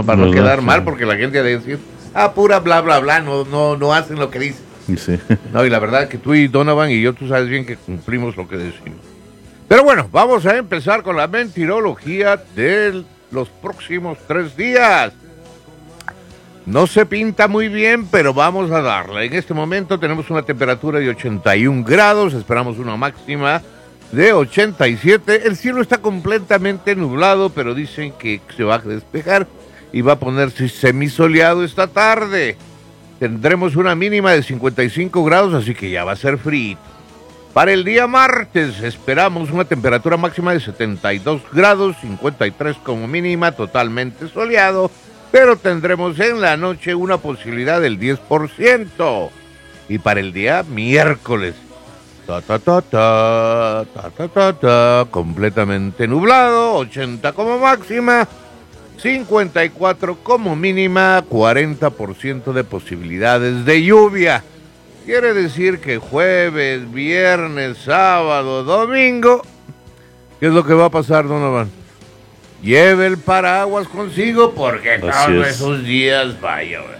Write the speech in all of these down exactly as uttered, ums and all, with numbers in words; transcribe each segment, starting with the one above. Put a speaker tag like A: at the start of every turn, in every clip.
A: no para no
B: ¿verdad?
A: quedar mal,
B: Sí.
A: porque la gente ha de decir, ah, pura bla, bla, bla, no, no, no hacen lo que dicen.
B: Sí.
A: No, y la verdad que tú y Donovan y yo, tú sabes bien que cumplimos lo que decimos. Pero bueno, vamos a empezar con la mentirología de los próximos tres días. No se pinta muy bien, pero vamos a darle. En este momento tenemos una temperatura de ochenta y un grados, esperamos una máxima de ochenta y siete. El cielo está completamente nublado, pero dicen que se va a despejar y va a ponerse semisoleado esta tarde. Tendremos una mínima de cincuenta y cinco grados, así que ya va a ser frío. Para el día martes esperamos una temperatura máxima de setenta y dos grados, cincuenta y tres como mínima, totalmente soleado, pero tendremos en la noche una posibilidad del diez por ciento. Y para el día miércoles, ta ta ta ta, ta ta ta ta, completamente nublado, ochenta como máxima, cincuenta y cuatro como mínima, cuarenta por ciento de posibilidades de lluvia. Quiere decir que jueves, viernes, sábado, domingo, ¿qué es lo que va a pasar, Donovan? Lleve el paraguas consigo porque todos esos días va a llover.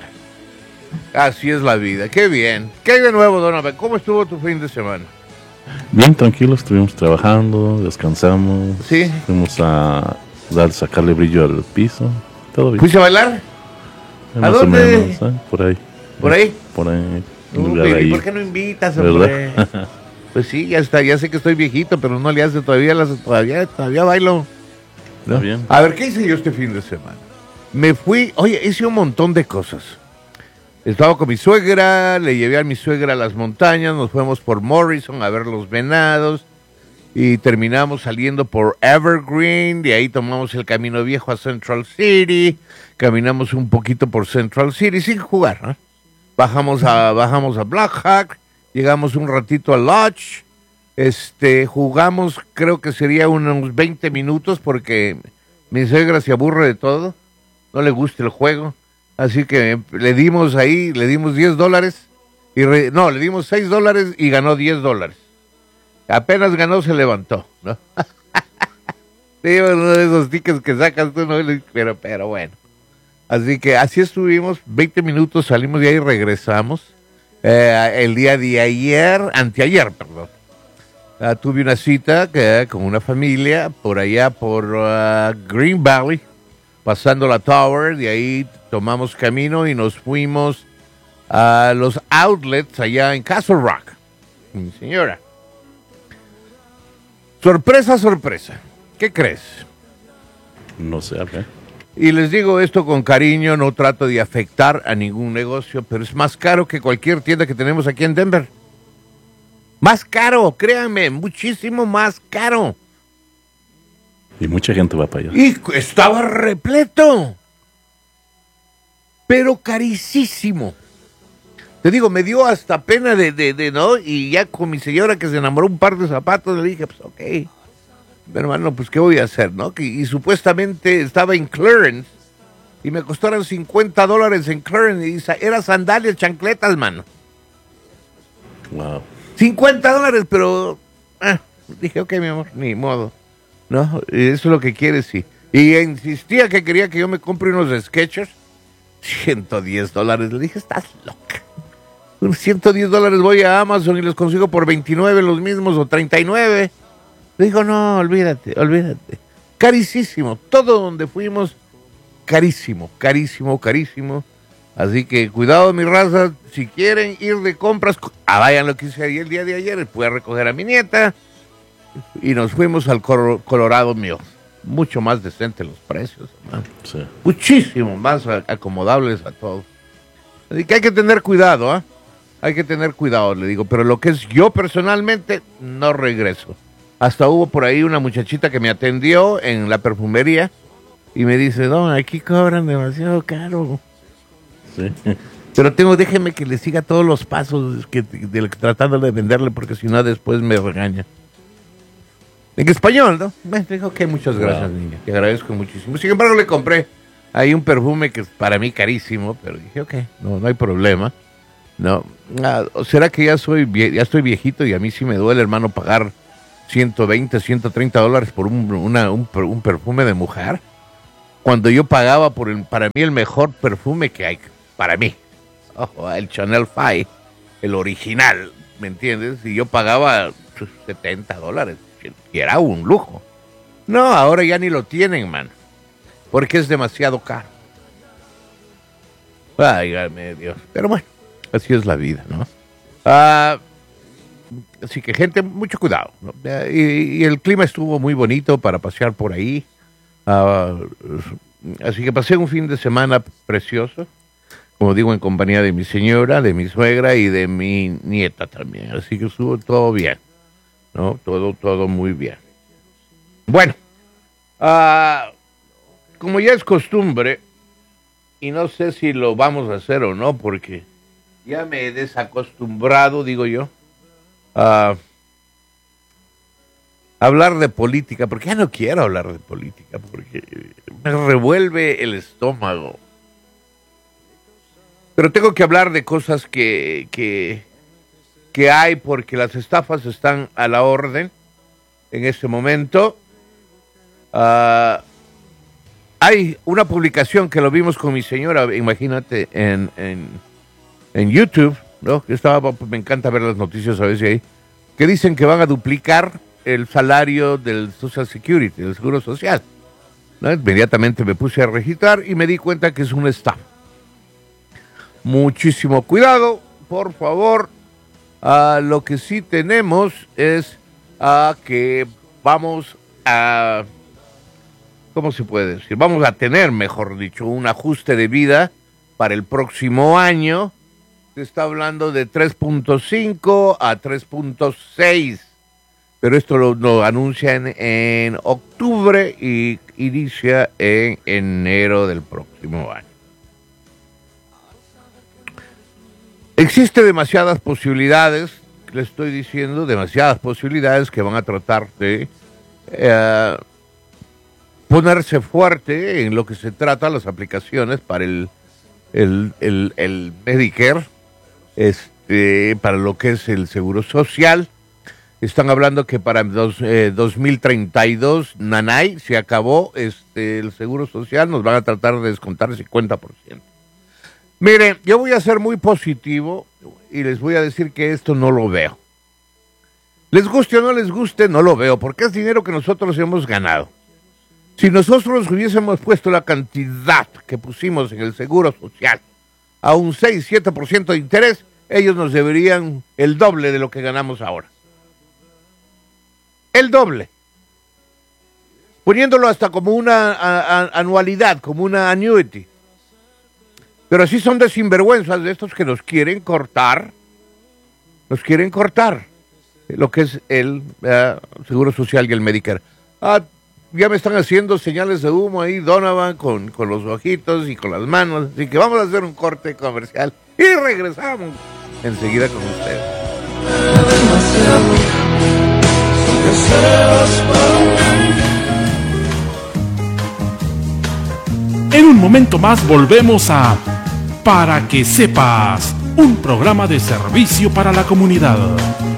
A: Así es la vida. Qué bien. ¿Qué hay de nuevo, Donovan? ¿Cómo estuvo tu fin de semana?
B: Bien tranquilo, estuvimos trabajando, descansamos.
A: Sí.
B: Fuimos a dar, sacarle brillo al piso. Todo bien.
A: ¿Fuiste a bailar?
B: Eh,
A: ¿A
B: más
A: dónde?
B: o menos, ¿eh? Por ahí.
A: ¿Por ahí?
B: Por ahí. un
A: Uh,
B: lugar
A: baby,
B: ahí.
A: ¿por qué no invitas, hombre?
B: ¿Verdad?
A: Pues sí, ya está, ya sé que estoy viejito, pero no le hace todavía, las, todavía, todavía bailo.
B: Está bien.
A: A ver, ¿qué hice yo este fin de semana? Me fui, oye, hice un montón de cosas. Estaba con mi suegra, le llevé a mi suegra a las montañas, nos fuimos por Morrison a ver los venados y terminamos saliendo por Evergreen, de ahí tomamos el camino viejo a Central City, caminamos un poquito por Central City sin jugar, ¿no? Bajamos a, bajamos a Black Hawk, llegamos un ratito a Lodge, este, jugamos, creo que sería unos veinte minutos porque mi suegra se aburre de todo, no le gusta el juego, así que le dimos ahí, le dimos diez dólares, y re, no, le dimos seis dólares y ganó diez dólares. Apenas ganó, se levantó, ¿no? Sí, uno de esos tickets que sacas tú, ¿no? Pero, pero bueno. Así que así estuvimos, veinte minutos, salimos de ahí y regresamos. Eh, el día de ayer, anteayer, perdón. Uh, tuve una cita que, con una familia por allá por uh, Green Valley, pasando la Tower, de ahí tomamos camino y nos fuimos a los outlets allá en Castle Rock. Mi señora. Sorpresa, sorpresa. ¿Qué crees?
B: No sé, a ver.
A: Y les digo esto con cariño, no trato de afectar a ningún negocio, pero es más caro que cualquier tienda que tenemos aquí en Denver. Más caro, créanme, muchísimo más caro.
B: Y mucha gente va para allá.
A: Y estaba repleto, pero carísimo. Te digo, me dio hasta pena de, de, de, ¿no? Y ya con mi señora que se enamoró un par de zapatos, le dije, pues, ok. Hermano, pues, ¿qué voy a hacer, no? Que, y supuestamente estaba en clearance y me costaron cincuenta dólares en clearance y era sandalias, chancletas, mano.
B: Wow.
A: cincuenta dólares, pero ah, dije, ok, mi amor, ni modo. No, y eso es lo que quieres, sí. Y insistía que quería que yo me compre unos Skechers. ciento diez dólares. Le dije, estás loca. Unos ciento diez dólares voy a Amazon y los consigo por veintinueve los mismos o treinta y nueve. Le digo, no, olvídate, olvídate. Carísimo. Todo donde fuimos, carísimo, carísimo, carísimo. Así que cuidado, mi raza. Si quieren ir de compras, ah, vayan lo que hice ahí el día de ayer. Fui a recoger a mi nieta y nos fuimos al Colorado mío. Mucho más decente los precios, ¿no?
B: Sí.
A: Muchísimo más acomodables a todos. Así que hay que tener cuidado, ¿ah? ¿eh? Hay que tener cuidado, le digo. Pero lo que es yo personalmente, no regreso. Hasta hubo por ahí una muchachita que me atendió en la perfumería y me dice, no, aquí cobran demasiado caro.
B: Sí.
A: Pero tengo, déjeme que le siga todos los pasos que, de, tratando de venderle porque si no después me regaña. En español, ¿no? Me dijo que muchas gracias, wow, niña. Te agradezco muchísimo. Sin embargo, le compré ahí un perfume que es para mí carísimo, pero dije, ok, no, no hay problema. No, ah, ¿será que ya soy ya estoy viejito y a mí sí me duele, hermano, pagar ciento veinte, ciento treinta dólares por un, una, un, un perfume de mujer? cuando yo pagaba por el, para mí el mejor perfume que hay, para mí, ojo, el Chanel cinco, el original, ¿me entiendes? Y yo pagaba setenta dólares, y era un lujo. No, ahora ya ni lo tienen, man, porque es demasiado caro. Válgame Dios, pero bueno, así es la vida, ¿no? Ah... Así que, gente, mucho cuidado, ¿no? Y, y el clima estuvo muy bonito para pasear por ahí. Uh, así que pasé un fin de semana precioso, como digo, en compañía de mi señora, de mi suegra y de mi nieta también. Así que estuvo todo bien, ¿no? Todo, todo muy bien. Bueno, uh, como ya es costumbre, y no sé si lo vamos a hacer o no, porque ya me he desacostumbrado, digo yo, Uh, hablar de política, porque ya no quiero hablar de política, porque me revuelve el estómago. Pero tengo que hablar de cosas que, que, que hay, porque las estafas están a la orden en este momento. Uh, hay una publicación que lo vimos con mi señora, imagínate, en, en, en YouTube, ¿no? Que estaba, me encanta ver las noticias a veces ahí, que dicen que van a duplicar el salario del Social Security, del Seguro Social, ¿no? Inmediatamente me puse a registrar y me di cuenta que es un estafa. Muchísimo cuidado, por favor. Uh, lo que sí tenemos es uh, que vamos a, ¿cómo se puede decir? Vamos a tener, mejor dicho, un ajuste de vida para el próximo año. Se está hablando de tres punto cinco a tres punto seis, pero esto lo, lo anuncian en octubre y inicia en enero del próximo año. Existe demasiadas posibilidades, le estoy diciendo, demasiadas posibilidades que van a tratar de eh, ponerse fuerte en lo que se trata las aplicaciones para el, el, el, el Medicare. Este, para lo que es el Seguro Social. Están hablando que para dos, eh, dos mil treinta y dos, nanay, se acabó este, el Seguro Social, nos van a tratar de descontar el cincuenta por ciento. Miren, yo voy a ser muy positivo y les voy a decir que esto no lo veo. Les guste o no les guste, no lo veo, porque es dinero que nosotros hemos ganado. Si nosotros hubiésemos puesto la cantidad que pusimos en el Seguro Social a un seis, siete por ciento de interés, ellos nos deberían el doble de lo que ganamos ahora. El doble. Poniéndolo hasta como una a, a, anualidad, como una annuity. Pero así son de sinvergüenzas de estos que nos quieren cortar, nos quieren cortar lo que es el uh, Seguro Social y el Medicare. Ah, ya me están haciendo señales de humo ahí, Donovan, con, con los ojitos y con las manos. Así que vamos a hacer un corte comercial y regresamos enseguida con ustedes.
C: En un momento más volvemos a Para que sepas, un programa de servicio para la comunidad.